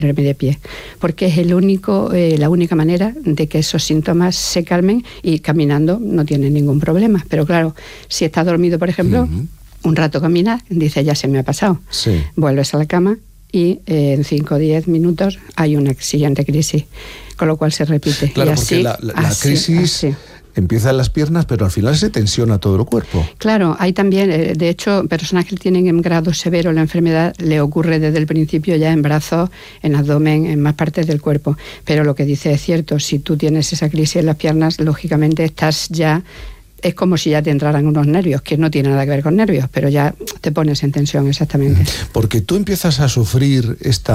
ponerme de pie, porque es la única manera de que esos síntomas se calmen, y caminando no tiene ningún problema. Pero claro, si estás dormido, por ejemplo, un rato caminas, dices, ya se me ha pasado. Sí. Vuelves a la cama y en 5 o 10 minutos hay una siguiente crisis, con lo cual se repite. Claro, y así, porque la crisis empieza en las piernas, pero al final se tensiona todo el cuerpo. Claro, hay también, de hecho, personas que tienen en grado severo la enfermedad, le ocurre desde el principio ya en brazos, en abdomen, en más partes del cuerpo. Pero lo que dice es cierto, si tú tienes esa crisis en las piernas, lógicamente es como si ya te entraran unos nervios, que no tiene nada que ver con nervios, pero ya te pones en tensión, exactamente. Porque tú empiezas a sufrir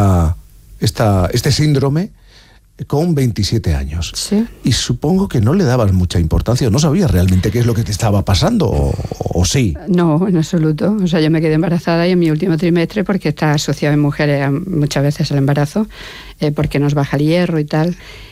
este síndrome con 27 años. Sí. Y supongo que no le dabas mucha importancia, no sabías realmente qué es lo que te estaba pasando, o sí. No, en absoluto. O sea, yo me quedé embarazada y en mi último trimestre, porque está asociado en mujeres muchas veces al embarazo, porque nos baja el hierro y tal.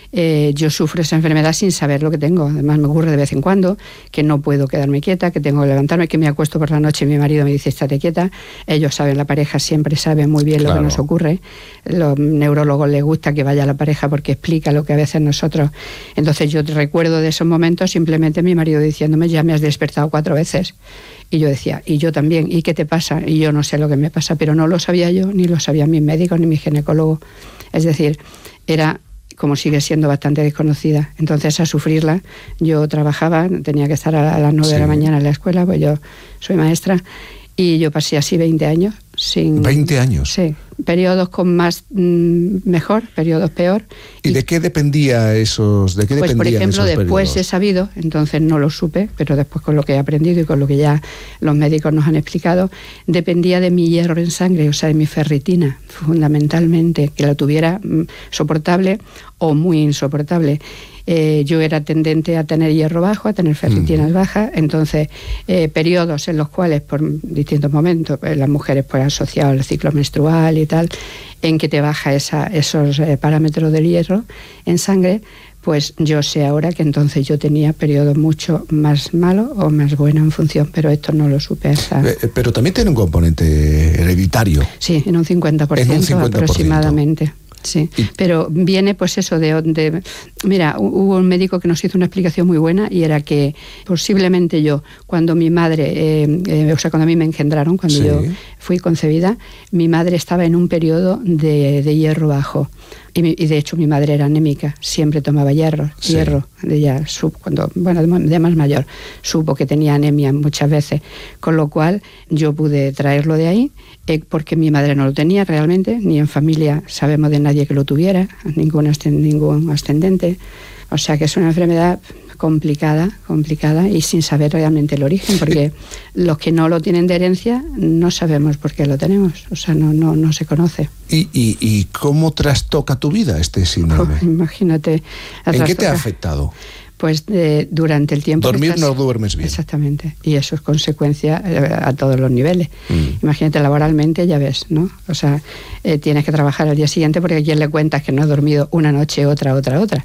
Yo sufro esa enfermedad sin saber lo que tengo. Además, me ocurre de vez en cuando que no puedo quedarme quieta, que tengo que levantarme, que me acuesto por la noche y mi marido me dice, estate quieta. Ellos saben, la pareja siempre sabe muy bien lo que nos ocurre. Los neurólogos les gusta que vaya la pareja porque explica lo que a veces nosotros... Entonces yo recuerdo de esos momentos simplemente mi marido diciéndome, ya me has despertado 4 veces. Y yo decía, y yo también, ¿y qué te pasa? Y yo no sé lo que me pasa, pero no lo sabía yo, ni lo sabían mis médicos, ni mi ginecólogo. Es decir, era... como sigue siendo bastante desconocida. Entonces, a sufrirla, yo trabajaba, tenía que estar a las 9 de la mañana en la escuela, pues yo soy maestra, y yo pasé así 20 años. ¿20 años? Sí, periodos con más mejor, periodos peor. ¿Y de qué dependía esos periodos? Pues, por ejemplo, después he sabido, entonces no lo supe, pero después con lo que he aprendido y con lo que ya los médicos nos han explicado, dependía de mi hierro en sangre, o sea, de mi ferritina, fundamentalmente, que la tuviera soportable o muy insoportable. Yo era tendente a tener hierro bajo, a tener ferritinas bajas, entonces periodos en los cuales por distintos momentos las mujeres pues asociado al ciclo menstrual y tal, en que te baja esos parámetros del hierro en sangre, pues yo sé ahora que entonces yo tenía periodos mucho más malos o más buenos en función, pero esto no lo supe hasta... Pero también tiene un componente hereditario. Sí, en un 50%, aproximadamente. Sí, pero viene pues eso de... Mira, hubo un médico que nos hizo una explicación muy buena, y era que posiblemente yo, cuando mi madre, cuando a mí me engendraron, cuando yo fui concebida, mi madre estaba en un periodo de hierro bajo. Y de hecho mi madre era anémica, siempre tomaba hierro. Ella cuando de más mayor, supo que tenía anemia muchas veces, con lo cual yo pude traerlo de ahí, porque mi madre no lo tenía realmente, ni en familia sabemos de nadie que lo tuviera, ningún ascendente. O sea que es una enfermedad complicada y sin saber realmente el origen, porque los que no lo tienen de herencia no sabemos por qué lo tenemos, o sea, no se conoce. ¿Y cómo trastoca tu vida este síndrome? Imagínate. ¿En qué te ha afectado? Pues durante el tiempo... Dormir no duermes bien. Exactamente, y eso es consecuencia a todos los niveles. Imagínate, laboralmente, ya ves, ¿no? O sea, tienes que trabajar al día siguiente porque a quien le cuentas que no has dormido una noche, otra.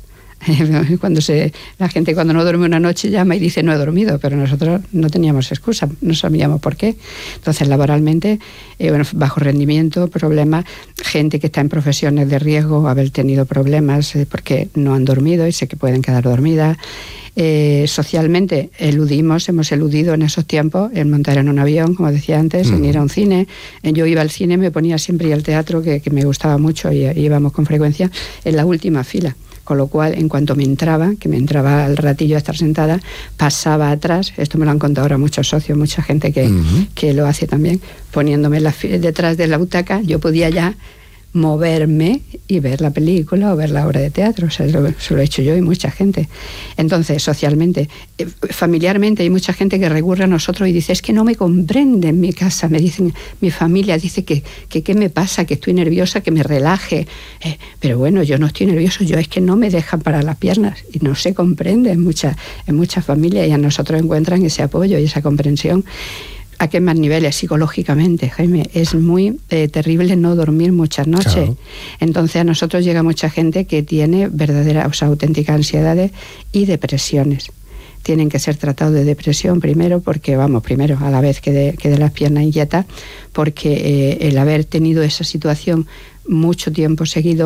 La gente cuando no duerme una noche llama y dice no he dormido, pero nosotros no teníamos excusa, no sabíamos por qué. Entonces, laboralmente, bajo rendimiento, problemas, gente que está en profesiones de riesgo, haber tenido problemas porque no han dormido y sé que pueden quedar dormidas. Socialmente hemos eludido en esos tiempos el montar en un avión, como decía antes, en ir a un cine. Yo iba al cine, me ponía siempre, y al teatro, que me gustaba mucho, y íbamos con frecuencia, en la última fila. Con lo cual, en cuanto me entraba al ratillo de estar sentada, pasaba atrás, esto me lo han contado ahora muchos socios, mucha gente que lo hace también, poniéndome detrás de la butaca, yo podía ya moverme y ver la película o ver la obra de teatro. O sea, eso lo he hecho yo y mucha gente. Entonces, socialmente, familiarmente, hay mucha gente que recurre a nosotros y dice, es que no me comprende en mi casa, me dicen, mi familia dice que qué me pasa, que estoy nerviosa, que me relaje, pero bueno, yo no estoy nervioso, yo es que no me dejan parar las piernas, y no se comprende en muchas familias, y a nosotros encuentran ese apoyo y esa comprensión. ¿A qué más niveles? Psicológicamente, Jaime, es muy terrible no dormir muchas noches. Claro. Entonces a nosotros llega mucha gente que tiene auténticas ansiedades y depresiones. Tienen que ser tratados de depresión primero, a la vez que de las piernas inquietas, porque el haber tenido esa situación mucho tiempo seguido